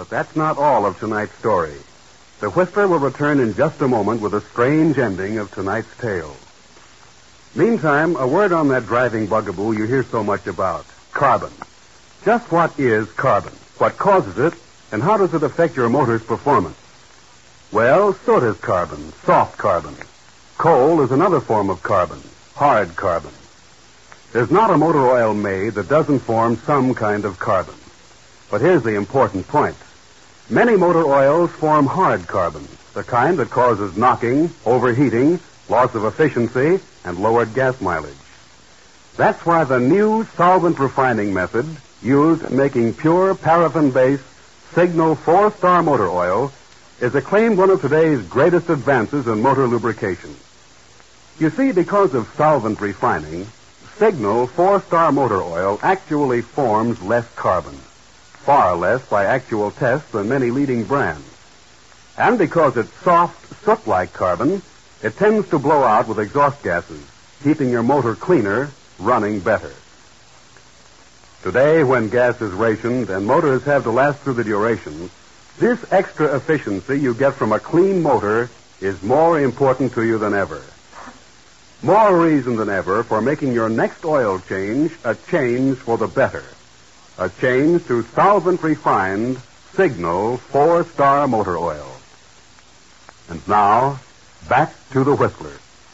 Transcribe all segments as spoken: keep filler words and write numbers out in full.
But that's not all of tonight's story. The Whistler will return in just a moment with a strange ending of tonight's tale. Meantime, a word on that driving bugaboo you hear so much about, carbon. Just what is carbon? What causes it? And how does it affect your motor's performance? Well, so does carbon, soft carbon. Coal is another form of carbon, hard carbon. There's not a motor oil made that doesn't form some kind of carbon. But here's the important point. Many motor oils form hard carbon, the kind that causes knocking, overheating, loss of efficiency, and lowered gas mileage. That's why the new solvent refining method used in making pure paraffin-based Signal four-star motor oil is acclaimed one of today's greatest advances in motor lubrication. You see, because of solvent refining, Signal four-star motor oil actually forms less carbon, far less by actual tests than many leading brands. And because it's soft, soot-like carbon, it tends to blow out with exhaust gases, keeping your motor cleaner, running better. Today, when gas is rationed and motors have to last through the duration, this extra efficiency you get from a clean motor is more important to you than ever. More reason than ever for making your next oil change a change for the better. A change to solvent-refined Signal four-star motor oil. And now, back to the Whistler.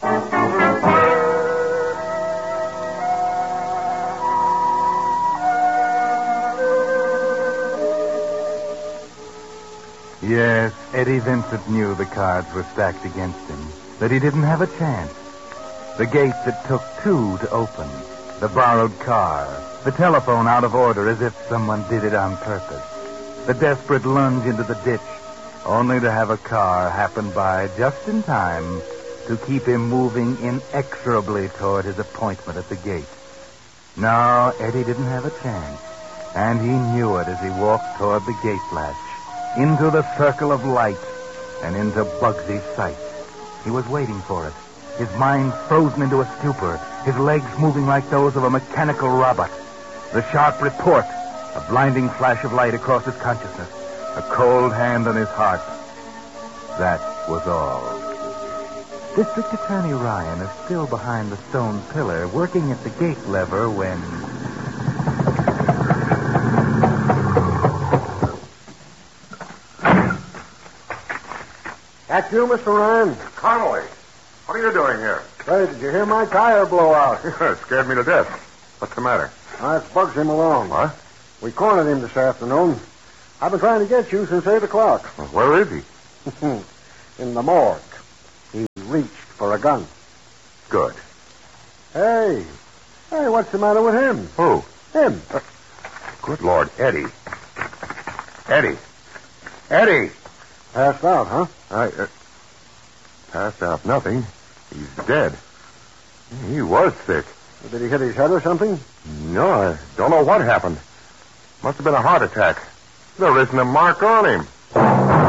Yes, Eddie Vincent knew the cards were stacked against him, that he didn't have a chance. The gate that took two to open, the borrowed car, the telephone out of order as if someone did it on purpose, the desperate lunge into the ditch, only to have a car happen by just in time to keep him moving inexorably toward his appointment at the gate. No, Eddie didn't have a chance, and he knew it as he walked toward the gate latch, into the circle of light, and into Bugsy's sight. He was waiting for it, his mind frozen into a stupor, his legs moving like those of a mechanical robot. The sharp report, a blinding flash of light across his consciousness, a cold hand on his heart. That was all. District Attorney Ryan is still behind the stone pillar, working at the gate lever when... That's you, Mister Ryan? Connolly, what are you doing here? Hey, did you hear my tire blow out? It scared me to death. What's the matter? That's Bugsy Malone. What? We cornered him this afternoon. I've been trying to get you since eight o'clock. Well, where is he? In the morgue. He reached for a gun. Good. Hey. Hey, what's the matter with him? Who? Him. Uh, good Lord, Eddie. Eddie. Eddie! Passed out, huh? I, uh, passed out nothing. He's dead. He was sick. Did he hit his head or something? No, I don't know what happened. Must have been a heart attack. There isn't a mark on him.